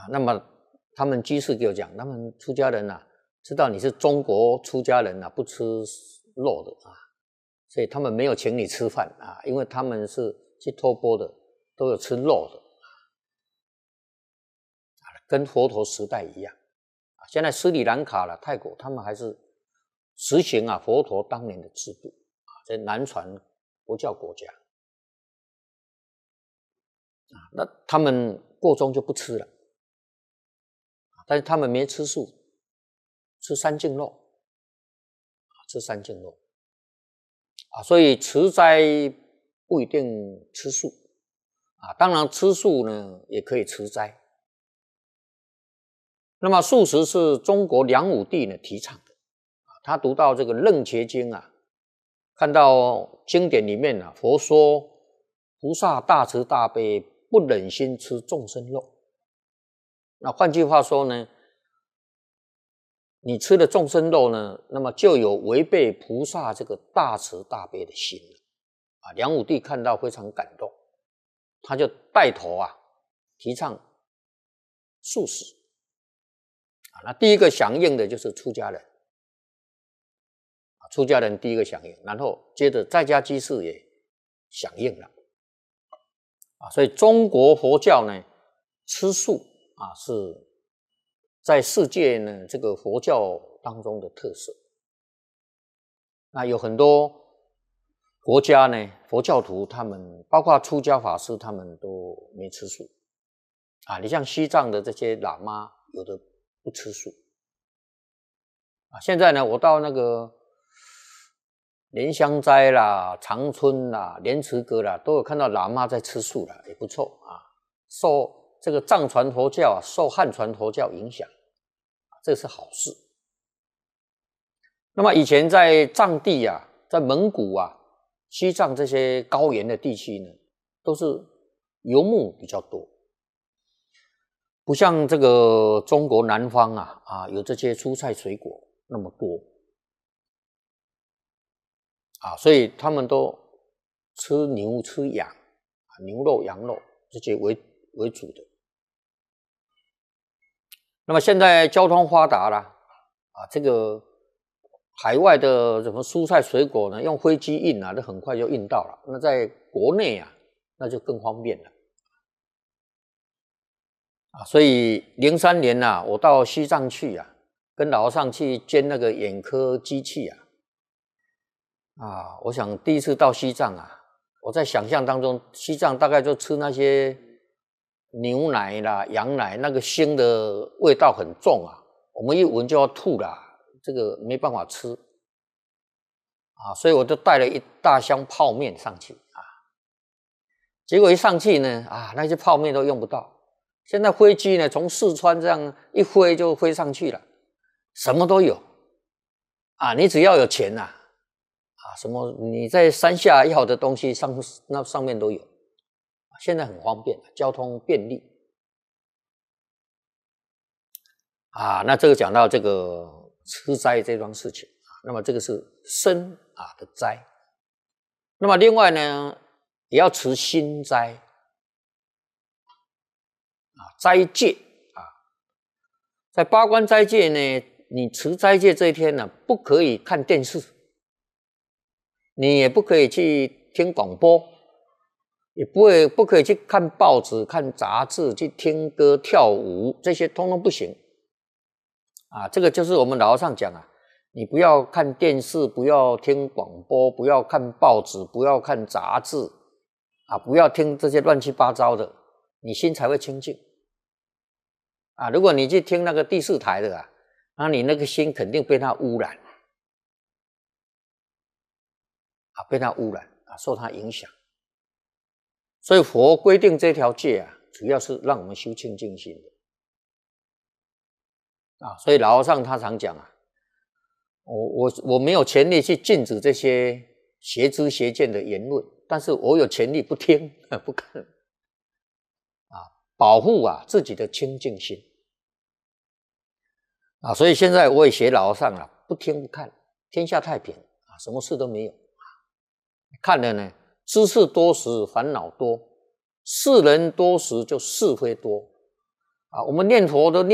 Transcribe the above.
那么他们居士给我讲，他们出家人啊，知道你是中国出家人啊，不吃肉的啊，所以他们没有请你吃饭啊，因为他们是去托钵的，都有吃肉的，跟佛陀时代一样。现在斯里兰卡啦、泰国，他们还是实行啊佛陀当年的制度啊，在南传佛教国家啊，那他们过中就不吃了，但是他们没吃素，吃三净肉啊，吃三净肉啊，所以持斋不一定吃素啊，当然吃素呢也可以持斋。那么素食是中国梁武帝呢提倡的，他读到这个《楞伽经》啊，看到经典里面啊，佛说菩萨大慈大悲，不忍心吃众生肉。那换句话说呢，你吃了众生肉呢，那么就有违背菩萨这个大慈大悲的心了啊。梁武帝看到非常感动，他就带头啊提倡素食啊。那第一个响应的就是出家人啊，出家人第一个响应，然后接着在家居士也响应了啊。所以中国佛教呢，吃素啊是在世界呢这个佛教当中的特色。那有很多国家呢，佛教徒他们包括出家法师，他们都没吃素啊。你像西藏的这些喇嘛，有的不吃素啊。现在呢，我到那个莲香斋啦、长春啦、莲池阁啦，都有看到喇嘛在吃素啦，也不错啊。受这个藏传佛教啊，受汉传佛教影响，这是好事。那么以前在藏地啊，在蒙古啊、西藏这些高原的地区呢，都是游牧比较多，不像这个中国南方啊有这些蔬菜水果那么多啊，所以他们都吃牛吃羊啊，牛肉羊肉这些为主的。那么现在交通发达了啊，这个海外的什么蔬菜水果呢，用飞机运啊，这很快就运到了。那在国内啊，那就更方便了啊。所以03年啊，我到西藏去啊，跟老和尚去捐那个眼科机器啊，我想第一次到西藏啊，我在想象当中，西藏大概就吃那些牛奶啦、羊奶，那个腥的味道很重啊，我们一闻就要吐啦，这个没办法吃啊，所以我就带了一大箱泡面上去啊，结果一上去呢，啊，那些泡面都用不到。现在飞机呢，从四川这样一飞就飞上去了，什么都有啊，你只要有钱啊，什么你在山下要的东西那上面都有，现在很方便，交通便利啊。那这个讲到这个吃斋这桩事情啊，那么这个是生的斋。那么另外呢，也要持心斋啊，斋戒啊，在八关斋戒呢，你持斋戒这一天呢，不可以看电视，你也不可以去听广播，也不可以去看报纸、看杂志、去听歌、跳舞，这些通通不行啊。这个就是我们老和尚讲啊，你不要看电视，不要听广播，不要看报纸，不要看杂志啊，不要听这些乱七八糟的，你心才会清净啊。如果你去听那个第四台的那你那个心肯定被它污染啊，被它污染啊，受它影响。所以佛规定这条戒啊，主要是让我们修清净心的啊。所以老和尚他常讲啊，我没有权利去禁止这些邪知邪见的言论，但是我有权利不听不看啊，保护自己的清净心啊。所以现在我也学老和尚了，不听不看，天下太平啊，什么事都没有。看了呢，知识多时烦恼多，世人多时就是非多啊，我们念佛的